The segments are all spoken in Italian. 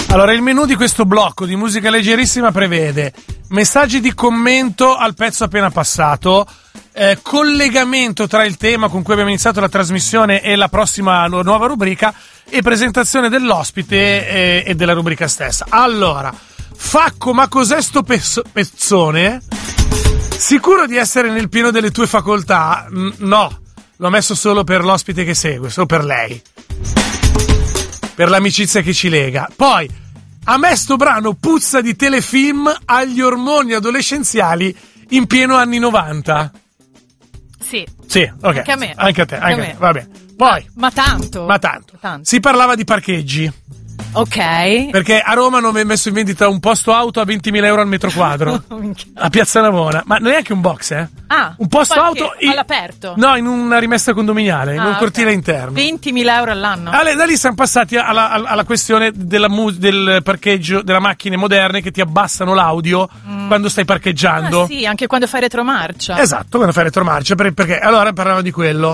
Allora, il menù di questo blocco di musica leggerissima prevede messaggi di commento al pezzo appena passato, collegamento tra il tema con cui abbiamo iniziato la trasmissione e la prossima nuova rubrica e presentazione dell'ospite e della rubrica stessa. Allora, Facco, ma cos'è sto pezzone? Sicuro di essere nel pieno delle tue facoltà? No, l'ho messo solo per l'ospite che segue, solo per lei. Per l'amicizia che ci lega. Poi, a me sto brano puzza di telefilm agli ormoni adolescenziali in pieno anni 90. Sì. Sì, ok. Anche a me. Anche a te, anche a te. Va bene. Poi. Ma tanto. Si parlava di parcheggi. Ok. Perché a Roma hanno messo in vendita un posto auto a 20.000 euro al metro quadro. A Piazza Navona. Ma non è anche un box, eh? Ah. Un posto auto all'aperto? No, in una rimessa condominiale, in un cortile interno. 20.000 euro all'anno. Da lì siamo passati alla questione del parcheggio, delle macchine moderne che ti abbassano l'audio quando stai parcheggiando. Ah, sì, anche quando fai retromarcia. Esatto, quando fai retromarcia. Perché allora parlavano di quello.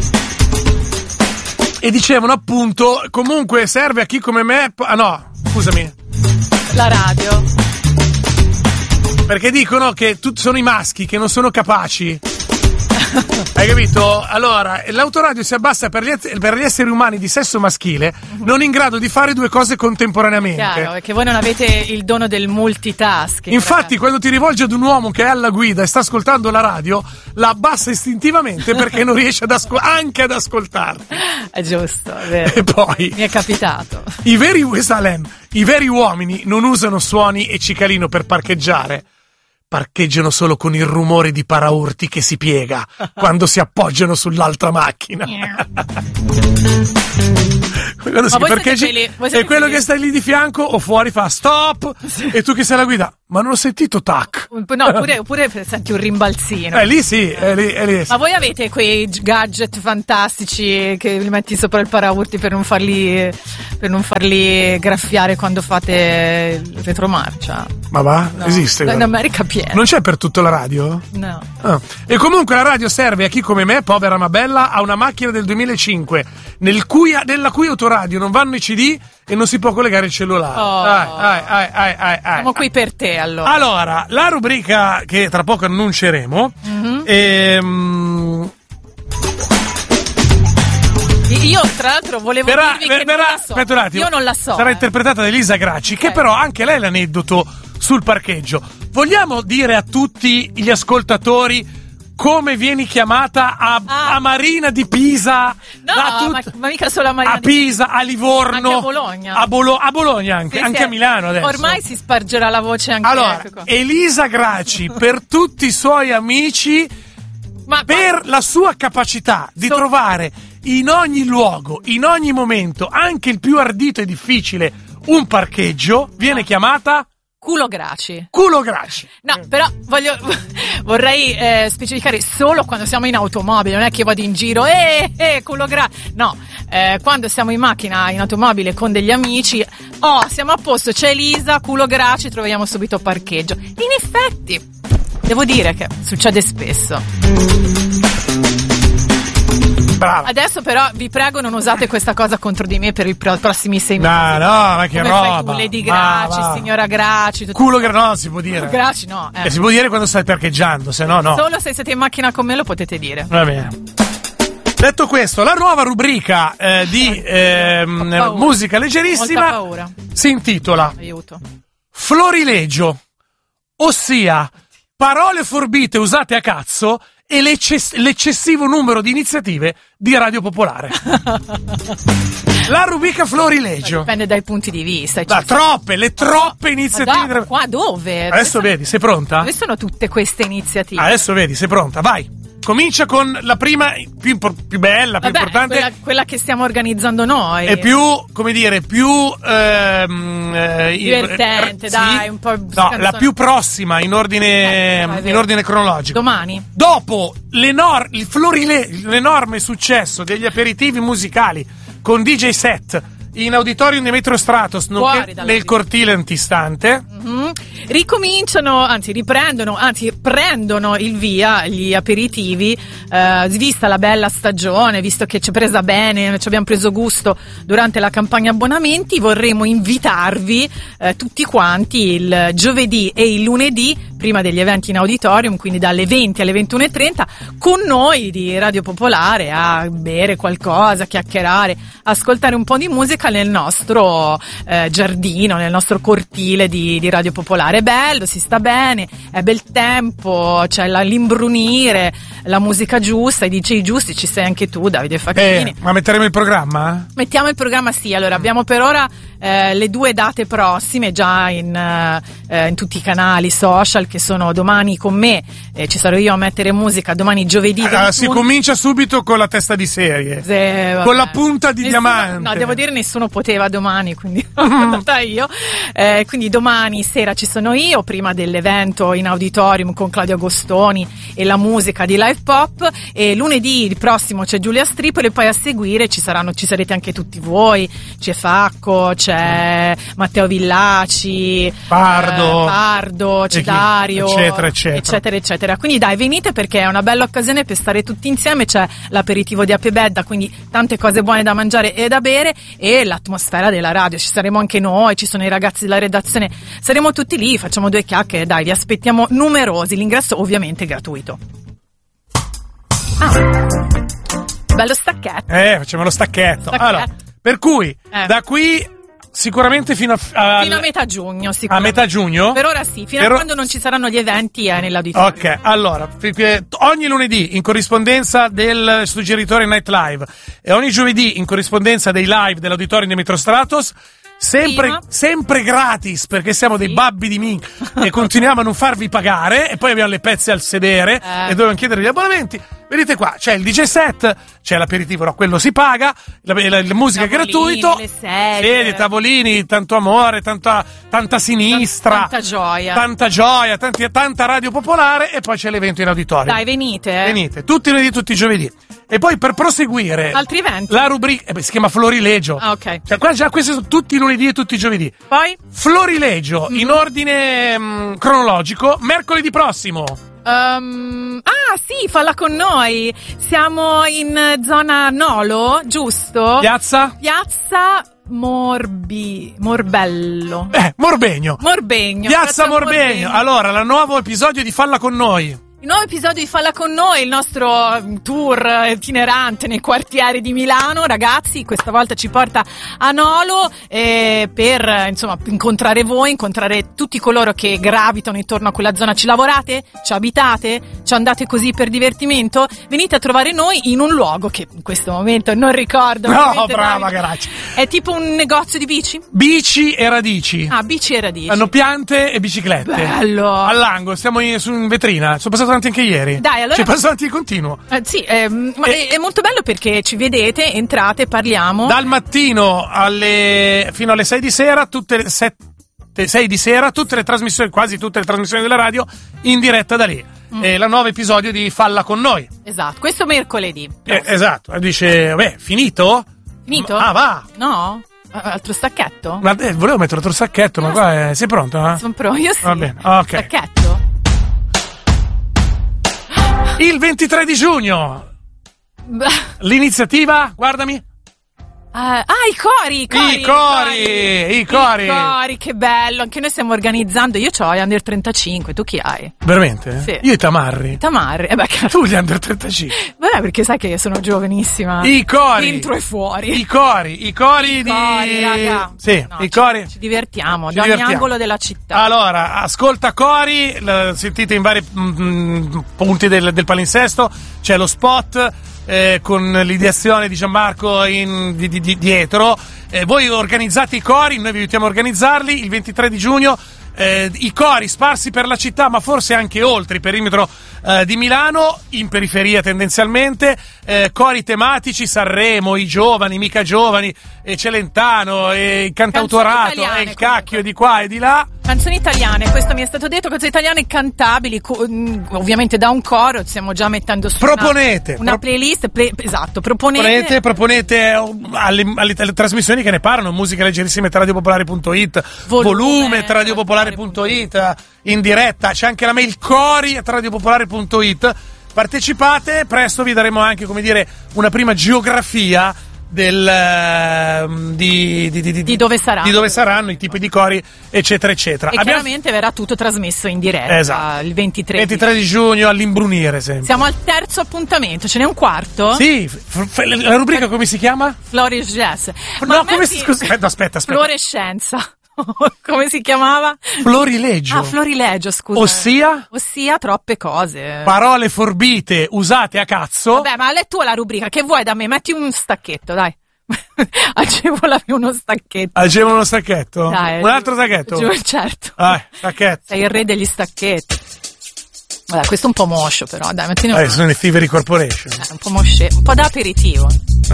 E dicevano appunto, comunque serve a chi come me... scusami. La radio. Perché dicono che sono i maschi che non sono capaci. Hai capito? Allora, l'autoradio si abbassa per gli esseri umani di sesso maschile non in grado di fare due cose contemporaneamente. Chiaro, è che voi non avete il dono del multitasking. Infatti, ragazzi, quando ti rivolgi ad un uomo che è alla guida e sta ascoltando la radio, la abbassa istintivamente perché non riesce anche ad ascoltarti. È giusto, è vero. E poi mi è capitato. I veri uomini non usano suoni e cicalino per parcheggiare. Parcheggiano solo con il rumore di paraurti che si piega quando si appoggiano sull'altra macchina. Quando si parcheggi è quello che stai lì di fianco o fuori fa stop e tu che sei alla guida. Ma non ho sentito tac. No, oppure senti un rimbalzino. Lì sì, è lì. Ma voi avete quei gadget fantastici che li metti sopra il paraurti per non farli graffiare quando fate il retromarcia? Ma va? No. Esiste? In America piena. Non c'è per tutto la radio? No. Ah. E comunque la radio serve a chi come me, povera ma bella, ha una macchina del 2005 nella cui autoradio non vanno i CD e non si può collegare il cellulare. Siamo qui per te allora. Allora, la rubrica che tra poco annunceremo io tra l'altro volevo dirvi che non la so. Aspetta un attimo. Io non la so. Sarà interpretata da Elisa Gracci, che però anche lei l'aneddoto sul parcheggio. Vogliamo dire a tutti gli ascoltatori come vieni chiamata a Marina di Pisa? No, ma mica solo a Marina a Pisa, a Livorno, anche a Bologna. A Bologna anche, sì, anche a Milano adesso. Ormai si spargerà la voce anche. Allora, Elisa Gracci per tutti i suoi amici, per la sua capacità di trovare in ogni luogo, in ogni momento, anche il più ardito e difficile, un parcheggio, viene chiamata Culo Graci. No, però vorrei specificare solo quando siamo in automobile, non è che vado in giro culo Graci. No, quando siamo in macchina, in automobile con degli amici, siamo a posto, c'è Elisa, Culo Graci, troviamo subito parcheggio. In effetti, devo dire che succede spesso. Brava. Adesso però vi prego non usate questa cosa contro di me per i prossimi 6 mesi. No, ma che come roba. Fai tu, Lady Graci, signora Graci. Culo Graci, no, si può dire. Graci no. Si può dire quando stai parcheggiando, se no. Solo se siete in macchina con me lo potete dire. Va bene. Detto questo, la nuova rubrica di musica leggerissima si intitola Florilegio, ossia parole forbite usate a cazzo e l'eccessivo numero di iniziative di Radio Popolare. La rubrica Florilegio. Dipende dai punti di vista. Le troppe iniziative. Qua dove? Adesso vedi, sei pronta? Dove sono tutte queste iniziative? Adesso vedi, sei pronta, vai. Comincia con la prima, più bella, più importante. Quella che stiamo organizzando noi. È più, come dire, più divertente, dai, un po'. No, la più prossima in ordine cronologico. Domani. Dopo l'enorme successo degli aperitivi musicali con DJ set in Auditorium di Metro Stratos, nonché nel cortile antistante. Prendono il via gli aperitivi, vista la bella stagione, visto che ci è presa bene, ci abbiamo preso gusto durante la campagna abbonamenti. Vorremmo invitarvi tutti quanti il giovedì e il lunedì, prima degli eventi in auditorium, quindi dalle 20 alle 21:30, con noi di Radio Popolare a bere qualcosa, chiacchierare, ascoltare un po' di musica nel nostro giardino, nel nostro cortile di Radio Popolare. È bello, si sta bene, è bel tempo, c'è l'imbrunire, la musica giusta, i DJ giusti, ci sei anche tu, Davide Facchini. Ma metteremo il programma? Mettiamo il programma, sì. Allora, abbiamo per ora le 2 date prossime già in tutti i canali social, che sono domani con me, ci sarò io a mettere musica, domani giovedì 21. Si comincia subito con la testa di serie, con la punta di diamante. No, devo dire, nessuno poteva domani, quindi l'ho andata io. Quindi domani sera ci sono io, prima dell'evento in auditorium con Claudio Agostoni e la musica di Live Pop, e lunedì il prossimo c'è Giulia Stripoli, e poi a seguire ci sarete anche tutti voi, c'è Facco, c'è Matteo Villaci, Pardo, c'è Dario, eccetera. Quindi dai, venite, perché è una bella occasione per stare tutti insieme, c'è l'aperitivo di Ape Bedda, quindi tante cose buone da mangiare e da bere, e l'atmosfera della radio, ci saremo anche noi, ci sono i ragazzi della redazione, saremo tutti lì, facciamo 2 chiacchiere, dai, vi aspettiamo numerosi, l'ingresso ovviamente è gratuito. Bello stacchetto. Facciamo lo stacchetto. Allora, per cui da qui sicuramente fino a metà giugno, a metà giugno? Per ora sì, fino a quando non ci saranno gli eventi nell'auditorium. Ok, allora, ogni lunedì in corrispondenza del Suggeritore Night Live e ogni giovedì in corrispondenza dei live dell'Auditorium di Metro Stratos, sempre gratis, perché siamo dei babbi di minchia e continuiamo a non farvi pagare, e poi abbiamo le pezze al sedere e dobbiamo chiedere gli abbonamenti. Vedete qua, c'è il DJ set, c'è l'aperitivo, no, quello si paga, la musica è gratuito, sedie, tavolini, tanto amore, tanta sinistra, tanta gioia, tanta radio popolare, e poi c'è l'evento in auditorium. Dai, venite, tutti i lunedì, tutti i giovedì. E poi, per proseguire altri eventi, la rubrica si chiama Florilegio. Ok. Cioè, qua già questi sono tutti i lunedì e tutti i giovedì. Poi Florilegio in ordine cronologico, mercoledì prossimo. Sì, falla con noi. Siamo in zona Nolo, giusto? Piazza Morbello. Morbegno. Piazza Morbegno. Allora, il nuovo episodio di Falla con noi. Il nuovo episodio di Falla con noi, il nostro tour itinerante nei quartieri di Milano, ragazzi, questa volta ci porta a Nolo per insomma incontrare voi, incontrare tutti coloro che gravitano intorno a quella zona. Ci lavorate? Ci abitate? Ci andate così per divertimento? Venite a trovare noi in un luogo che in questo momento non ricordo. No, brava, Garacci. È tipo un negozio di bici? Bici e radici. Bici e radici. Hanno piante e biciclette. Bello. All'angolo, stiamo in vetrina. Sono passato davanti anche ieri. Dai, allora. Ci passo davanti di continuo. Sì, ma è molto bello perché ci vedete, entrate, parliamo. Dal mattino fino alle 6 di sera, tutte le 6 di sera, tutte le trasmissioni, quasi tutte le trasmissioni della radio, in diretta da lì. Il nuovo episodio di Falla con noi. Esatto, questo mercoledì. Esatto, dice, vabbè, finito? Finito? Va. No? Altro stacchetto? Ma volevo mettere altro stacchetto, ma qua sei pronto? Sono pronto, io sì. Va bene, ok. Stacchetto? Il 23 di giugno. L'iniziativa, guardami. I cori, che bello, anche noi stiamo organizzando. Io ho gli under 35, tu chi hai? Veramente? Sì. Io i Tamarri. Tu gli under 35. Vabbè, perché sai che sono giovanissima. I cori. Dentro e fuori. I cori, raga. Sì, no, i cori. Ci divertiamo, da ogni angolo della città. Allora, ascolta cori, sentite in vari punti del palinsesto, c'è lo spot con l'ideazione di Gianmarco dietro. Voi organizzate i cori, noi vi aiutiamo a organizzarli il 23 di giugno. I cori sparsi per la città, ma forse anche oltre il perimetro di Milano, in periferia tendenzialmente, cori tematici, Sanremo, i giovani, mica giovani, Celentano, il cantautorato, il cacchio di qua e di là. Canzoni italiane, questo mi è stato detto, canzoni italiane cantabili, ovviamente da un coro, stiamo già mettendo su una playlist, esatto, proponete alle trasmissioni che ne parlano, musica leggerissime tra radiopopolare.it, volume tra radiopopolare.it, in diretta, c'è anche la mail cori tra radiopopolare.it, partecipate, presto vi daremo anche, come dire, una prima geografia di dove saranno i tipi di cori, eccetera eccetera. E chiaramente verrà tutto trasmesso in diretta, esatto, il 23 di giugno all'imbrunire sempre. Siamo al terzo appuntamento, ce n'è un quarto? Sì, la rubrica come si chiama? Flores Jazz. No, come si scusa? Aspetta. Fluorescenza. Come si chiamava? Florilegio. Florilegio, scusa. Ossia troppe cose. Parole forbite usate a cazzo. Vabbè, ma lei tu la rubrica, che vuoi da me? Metti un stacchetto, dai. Agevolami uno stacchetto. Dai, un altro stacchetto? Certo. Stacchetto. Sei il re degli stacchetti. Vabbè, questo è un po' moscio, però, dai, mettine sono i Thievery Corporation. Un po' mosce, un po' da aperitivo.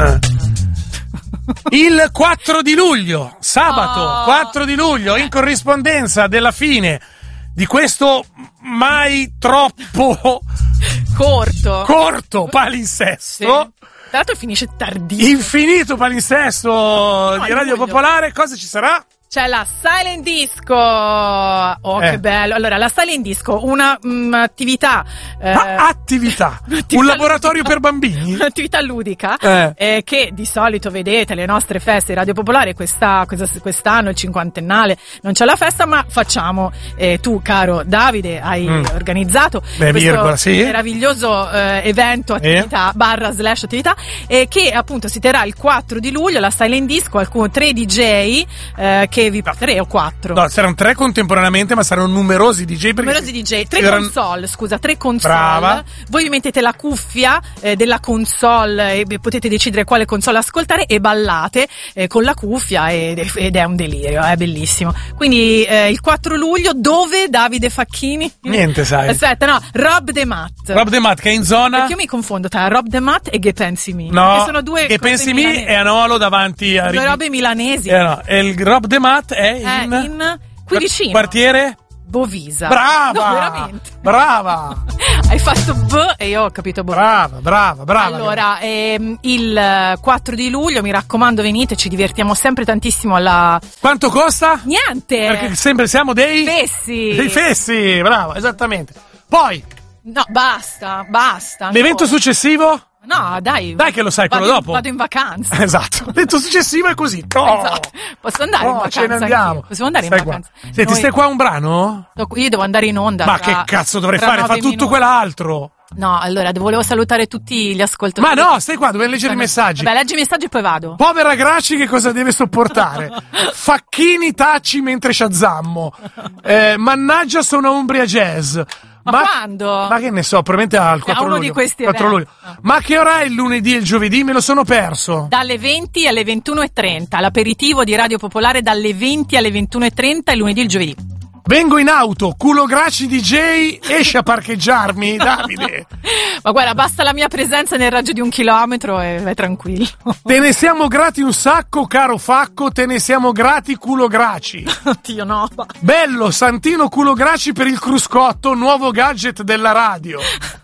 Il 4 di luglio, sabato 4 di luglio, in corrispondenza della fine di questo mai troppo corto palinsesto. Sì. Tra l'altro finisce tardissimo. Infinito palinsesto di Radio Popolare, cosa ci sarà? C'è la Silent Disco. Che bello. Allora, la Silent Disco, una attività. Attività. Un laboratorio per bambini. Un'attività ludica che di solito vedete alle nostre feste Radio Popolare. Quest'anno, il cinquantennale, non c'è la festa, ma facciamo. Tu, caro Davide, hai organizzato questo meraviglioso evento, attività /attività, che appunto si terrà il 4 di luglio. La Silent Disco, 3 DJ che vi 3 o 4? No, saranno 3 contemporaneamente, ma saranno numerosi DJ. Tre console. Brava. Voi vi mettete la cuffia della console e potete decidere quale console ascoltare e ballate con la cuffia ed è un delirio, è bellissimo. Quindi il 4 luglio dove Davide Facchini? Niente, sai. Aspetta, no, Rob The Mat che è in zona. Perché io mi confondo tra Rob The Mat e Che Pensi Mi. No, che sono due Che Pensi Mi è a Nolo davanti a due robe milanesi. No, e il Rob The Mat è in qui vicino. Quartiere Bovisa. Brava! No, veramente. Brava! Hai fatto B e io ho capito Bovisa. Brava. Allora, il 4 di luglio, mi raccomando, venite, ci divertiamo sempre tantissimo alla... Quanto costa? Niente! Perché sempre siamo dei fessi. Dei fessi, bravo, esattamente. Poi... No, basta. L'evento successivo? No, dai che lo sai, quello dopo. Vado in vacanza. Esatto. L'evento successivo è così. Esatto. Posso andare in vacanza? Ce ne andiamo. Possiamo andare in vacanza. Senti, stai qua un brano? Io devo andare in onda. Ma che cazzo dovrei fare? Fa tutto quell'altro. No, allora, volevo salutare tutti gli ascoltatori. Ma no, stai qua, dovevo leggere i messaggi. Vabbè, leggi i messaggi e poi vado. Povera Graci, che cosa deve sopportare? Facchini taci mentre mannaggia sono Umbria Jazz. Ma quando? Ma che ne so, probabilmente al 4 luglio. Di questi 4 luglio. Ma che ora è il lunedì e il giovedì? Me lo sono perso. Dalle 20 alle 21:30. L'aperitivo di Radio Popolare dalle 20 alle 21:30 il lunedì e il giovedì. Vengo in auto, culo Graci DJ, esci a parcheggiarmi, Davide. Ma guarda, basta la mia presenza nel raggio di 1 chilometro e vai tranquillo. Te ne siamo grati un sacco, caro Facco, te ne siamo grati, culo Graci. Oddio, no. Bello, Santino culo Graci per il cruscotto, nuovo gadget della radio.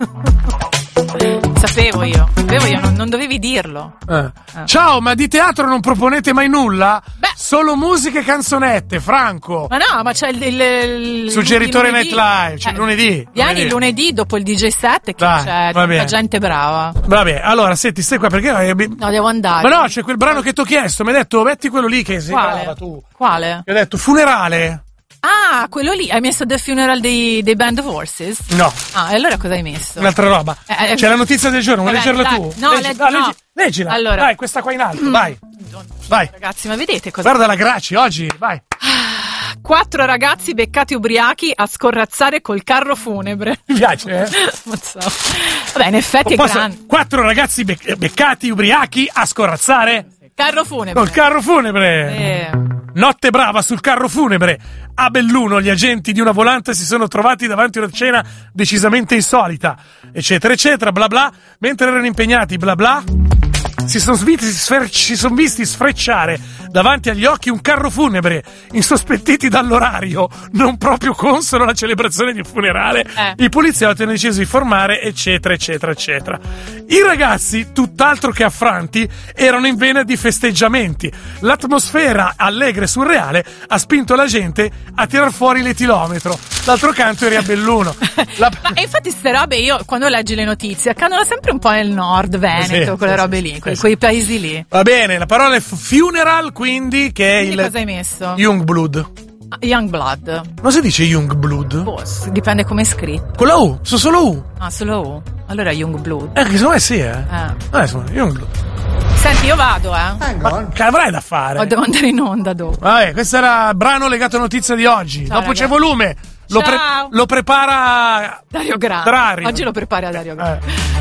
Sapevo io, non dovevi dirlo. Ciao, ma di teatro non proponete mai nulla? Beh. Solo musiche e canzonette, Franco. Ma no, ma c'è il Suggeritore Nightlife, c'è lunedì. Vieni lunedì dopo il DJ set che c'è tanta gente brava. Vabbè, allora, senti, stai qua perché... No, devo andare. Ma no, c'è quel brano che ti ho chiesto, mi hai detto, metti quello lì che sei brava tu. Quale? Ti ho detto, Funerale. Ah, quello lì. Hai messo The Funeral dei Band of Horses? No. Ah, e allora cosa hai messo? Un'altra roba. C'è la notizia del giorno, vuoi leggerla tu? No, leggila. Allora. Dai, questa qua in alto, vai. Vai. Ragazzi, ma vedete cosa... Guarda la Graci, oggi, vai. 4 ragazzi beccati ubriachi a scorrazzare col carro funebre. Mi piace, eh? Vabbè, in effetti è grande. 4 ragazzi beccati ubriachi a scorrazzare... Carro funebre. Col carro funebre. Notte brava sul carro funebre. A Belluno gli agenti di una volante si sono trovati davanti a una scena decisamente insolita, eccetera eccetera, bla bla. Mentre erano impegnati, bla bla, si sono visti sfrecciare davanti agli occhi un carro funebre, insospettiti dall'orario non proprio consono alla celebrazione di un funerale. I poliziotti hanno deciso di formare, eccetera, eccetera, eccetera. I ragazzi, tutt'altro che affranti, erano in vena di festeggiamenti. L'atmosfera allegra e surreale ha spinto la gente a tirar fuori l'etilometro. D'altro canto era belluno. Ma infatti ste robe, io quando leggi le notizie accadono sempre un po' nel nord Veneto, quelle robe lì, quei paesi lì. Va bene, la parola è funeral, quindi, che è Quindi cosa hai messo? Youngblood. Youngblood. Non si dice Youngblood? Boh, dipende come è scritto. Con la U, sono solo U. Ah, solo U. Allora Youngblood. Che secondo me sì, insomma, Youngblood. Senti, io vado, Ma che avrai da fare? O devo andare in onda dopo. Vabbè, questo era il brano legato a notizia di oggi. Ciao, dopo ragazzi. c'è volume. Lo prepara Dario Gra. Dario. Oggi lo prepara Dario Gra.